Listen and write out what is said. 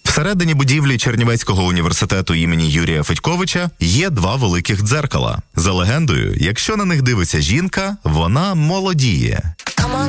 Всередині будівлі Чернівецького університету імені Юрія Федьковича є 2 великих дзеркала. За легендою, якщо на них дивиться жінка, вона молодіє.